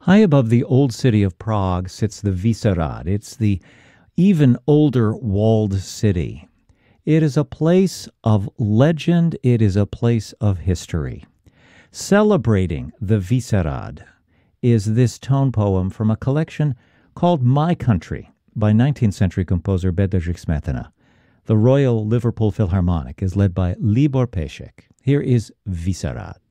High above the old city of Prague sits the Vyšehrad. It's the even older walled city. It is a place of legend. It is a place of history. Celebrating the Vyšehrad is this tone poem from a collection called My Country by 19th century composer Bedřich Smetana. The Royal Liverpool Philharmonic is led by Libor Pešek. Here is Vyšehrad.